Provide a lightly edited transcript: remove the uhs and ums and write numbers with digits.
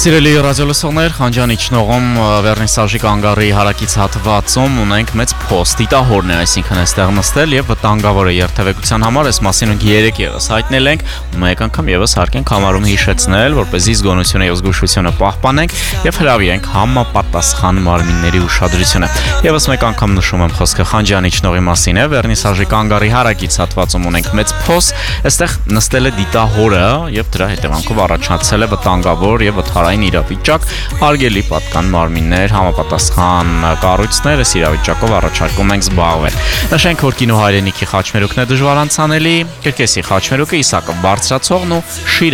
Սիրելի ռադիոլսողներ, Խանջանի ճնողում վերնիսաժի կանգարի հարակից հատվածում ունենք մեծ փոստ, դիտահորն է, այսինքն այստեղ նստել եւ վտանգավոր է երթևեկության համար, այս մասին 3 ևս հայտնել ենք, մեկ անգամ ևս հարկ ենք համարում հիշեցնել, որպեսզի զգոնությունը եւ զգուշությունը պահպանենք եւ հրավիրենք համապատասխան մարմինների ուշադրությունը։ Եվս մեկ անգամ նշում եմ խոսքը Խանջանի ճնողի մասին է, վերնիսաժի կանգարի հարակից հատվածում ունենք մեծ փոստ, այստեղ նստել է դիտահորը եւ դրա հետևանքով առաջացել է վտանգավոր եւ վթարային իրավիճակ, արգելի պատկան մարմիններ, համապատասխան կառույցներ այս իրավիճակով առաջարկում ենք զբաղվել։ Նշենք, որ կինո հայրենիքի խաչմերուկն է դժվար անցանելի, Կերկեսի խաչմերուկը Իսակը բարձրացողն ու Շիրակ